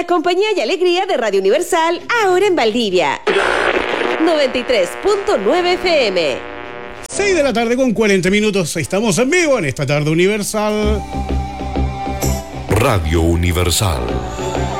La compañía y alegría de Radio Universal, ahora en Valdivia. 93.9 FM. 6 de la tarde con 40 minutos. Estamos en vivo en esta tarde universal. Radio Universal.